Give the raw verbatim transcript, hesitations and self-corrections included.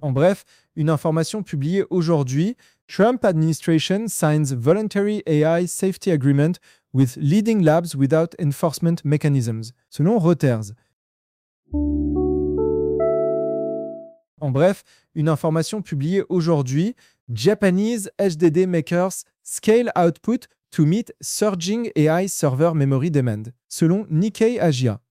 En bref, une information publiée aujourd'hui, Trump administration signs voluntary A I safety agreement with leading labs without enforcement mechanisms, selon Reuters. En bref, une information publiée aujourd'hui, Japanese H D D makers scale output to meet surging A I server memory demand, selon Nikkei Asia.